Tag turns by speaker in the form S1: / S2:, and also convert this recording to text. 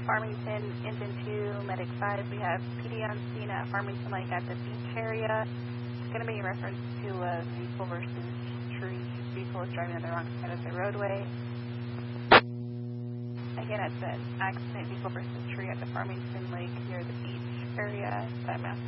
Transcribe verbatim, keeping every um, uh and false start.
S1: Farmington, Engine two, Medic five. We have P D on scene at Farmington Lake at the beach area. It's going to be in reference to a vehicle versus tree. Vehicle is driving on the wrong side of the roadway. Again, it's an accident, vehicle versus tree at the Farmington Lake near the beach area. That